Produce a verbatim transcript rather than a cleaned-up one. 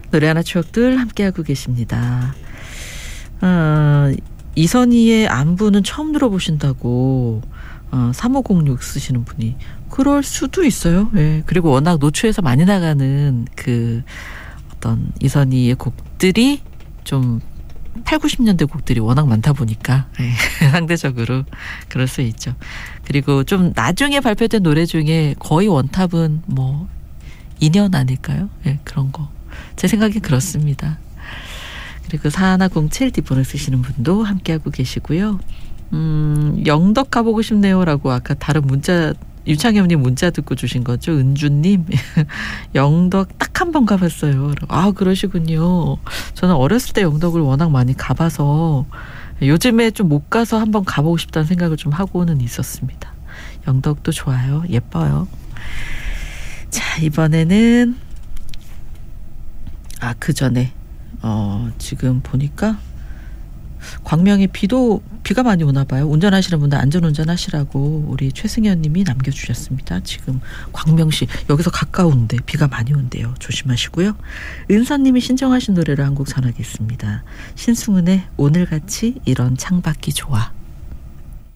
노래 하나 추억들 함께하고 계십니다. 어, 이선희의 안부는 처음 들어보신다고 어, 삼오공육 쓰시는 분이 그럴 수도 있어요. 예. 그리고 워낙 노출에서 많이 나가는 그 어떤 이선희의 곡들이 좀 팔, 구십 년대 곡들이 워낙 많다 보니까 예. 상대적으로 그럴 수 있죠. 그리고 좀 나중에 발표된 노래 중에 거의 원탑은 뭐 인연 아닐까요? 예, 그런 거. 제 생각엔 그렇습니다. 그리고 사하나공칠 뒷번호 쓰시는 분도 함께하고 계시고요. 음, 영덕 가보고 싶네요라고 아까 다른 문자 유창현님 문자 듣고 주신 거죠. 은주님 영덕 딱 한 번 가봤어요. 아 그러시군요. 저는 어렸을 때 영덕을 워낙 많이 가봐서 요즘에 좀 못 가서 한번 가보고 싶다는 생각을 좀 하고는 있었습니다. 영덕도 좋아요. 예뻐요. 자 이번에는 아 그 전에 어, 지금 보니까 광명에 비도 비가 많이 오나 봐요. 운전하시는 분들 안전운전 하시라고 우리 최승현 님이 남겨주셨습니다. 지금 광명시 여기서 가까운데 비가 많이 온대요. 조심하시고요. 은선 님이 신청하신 노래를 한 곡 전하겠습니다. 신승훈의 오늘같이 이런 창밖이 좋아.